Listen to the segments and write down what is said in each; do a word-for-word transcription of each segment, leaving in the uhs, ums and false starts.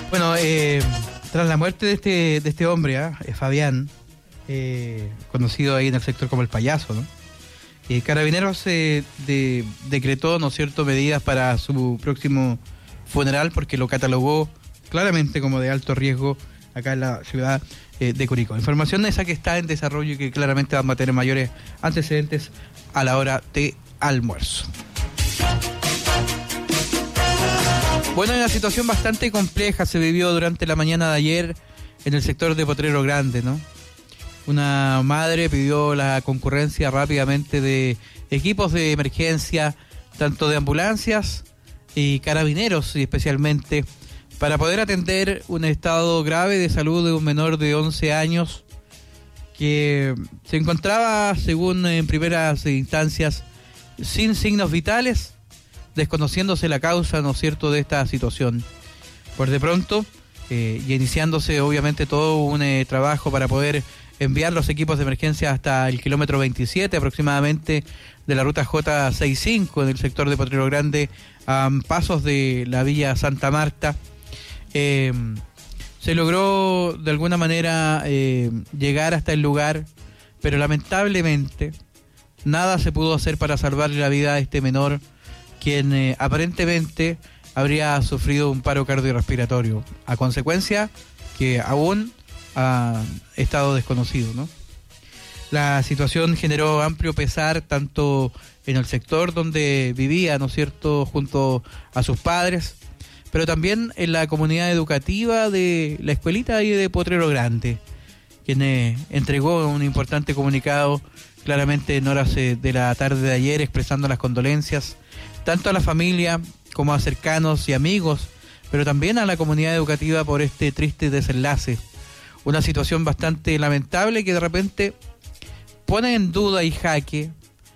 Bueno, eh, tras la muerte de este, de este hombre, ¿eh? Fabián, eh, conocido ahí en el sector como el payaso, ¿no? Eh, Carabineros eh, de, decretó, ¿no es cierto?, medidas para su próximo funeral porque lo catalogó claramente como de alto riesgo acá en la ciudad eh, de Curicó. Información esa que está en desarrollo y que claramente vamos a tener mayores antecedentes a la hora de almuerzo. Bueno, una situación bastante compleja se vivió durante la mañana de ayer en el sector de Potrero Grande, ¿no? Una madre pidió la concurrencia rápidamente de equipos de emergencia, tanto de ambulancias y carabineros, y especialmente para poder atender un estado grave de salud de un menor de once años que se encontraba, según en primeras instancias, sin signos vitales, desconociéndose la causa, ¿no es cierto?, de esta situación. Por de pronto, eh, y iniciándose obviamente todo un eh, trabajo para poder enviar los equipos de emergencia hasta el kilómetro veintisiete aproximadamente de la ruta J sesenta y cinco en el sector de Potrero Grande, a pasos de la Villa Santa Marta. Eh, se logró de alguna manera eh, llegar hasta el lugar, pero lamentablemente nada se pudo hacer para salvarle la vida a este menor, quien eh, aparentemente habría sufrido un paro cardiorrespiratorio, a consecuencia que aún ha estado desconocido, ¿no? La situación generó amplio pesar tanto en el sector donde vivía, ¿no es cierto?, junto a sus padres, pero también en la comunidad educativa de la escuelita ahí de Potrero Grande, quien eh, entregó un importante comunicado claramente en horas eh, de la tarde de ayer, expresando las condolencias tanto a la familia como a cercanos y amigos, pero también a la comunidad educativa por este triste desenlace. Una situación bastante lamentable que de repente pone en duda y jaque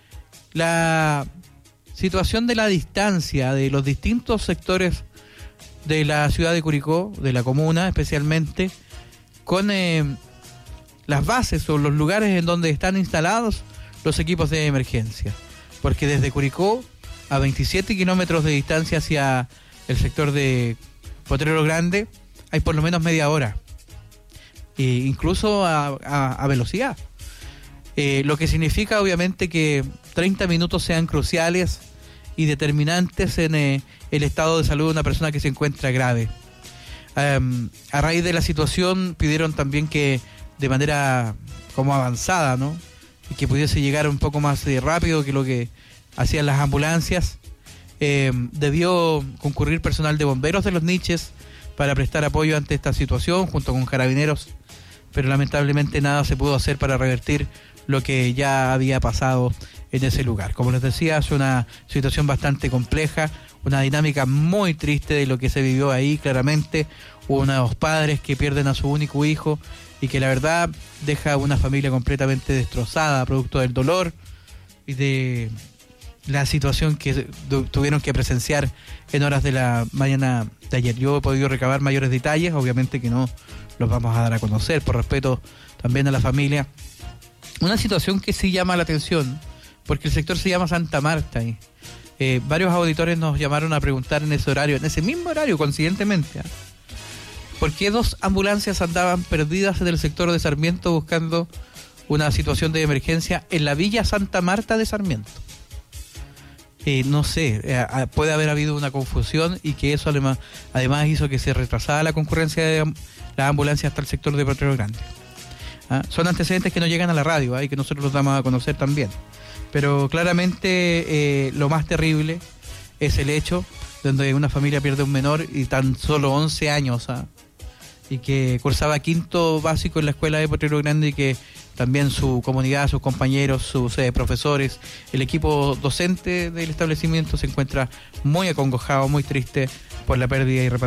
la situación de la distancia de los distintos sectores de la ciudad de Curicó, de la comuna especialmente, con eh, las bases o los lugares en donde están instalados los equipos de emergencia. Porque desde Curicó, a veintisiete kilómetros de distancia hacia el sector de Potrero Grande, hay por lo menos media hora, e incluso a, a, a velocidad. Eh, lo que significa obviamente que treinta minutos sean cruciales y determinantes en eh, el estado de salud de una persona que se encuentra grave. Um, a raíz de la situación pidieron también que de manera como avanzada, ¿no?, y que pudiese llegar un poco más eh, rápido que lo que hacían las ambulancias. Eh, debió concurrir personal de bomberos de los niches para prestar apoyo ante esta situación junto con carabineros, pero lamentablemente nada se pudo hacer para revertir lo que ya había pasado en ese lugar. Como les decía, es una situación bastante compleja, una dinámica muy triste de lo que se vivió ahí. Claramente unos padres que pierden a su único hijo y que la verdad deja una familia completamente destrozada producto del dolor y de la situación que tuvieron que presenciar en horas de la mañana de ayer. Yo he podido recabar mayores detalles, obviamente que no los vamos a dar a conocer por respeto también a la familia. Una situación que sí llama la atención, porque el sector se llama Santa Marta y eh, varios auditores nos llamaron a preguntar en ese horario, en ese mismo horario coincidentemente, ¿eh? ¿por qué dos ambulancias andaban perdidas en el sector de Sarmiento buscando una situación de emergencia en la Villa Santa Marta de Sarmiento? Eh, no sé, eh, puede haber habido una confusión y que eso además, además hizo que se retrasara la concurrencia de las ambulancias hasta el sector de Potrero Grande. ¿Ah? Son antecedentes que no llegan a la radio, ¿eh? Y que nosotros los damos a conocer también. Pero claramente eh, lo más terrible es el hecho donde una familia pierde un menor y tan solo once años, ¿ah? Y que cursaba quinto básico en la escuela de Potrero Grande y que también su comunidad, sus compañeros, sus eh, profesores, el equipo docente del establecimiento se encuentra muy acongojado, muy triste por la pérdida irreparable